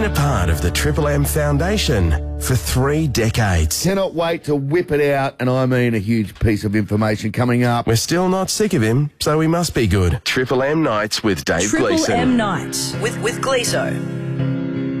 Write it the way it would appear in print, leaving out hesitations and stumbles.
A part of the Triple M Foundation for 3 decades. Cannot wait to whip it out, and I mean a huge piece of information coming up. We're still not sick of him, so we must be good. Triple M Nights with Dave Triple Gleeson. M Night with Gleeso.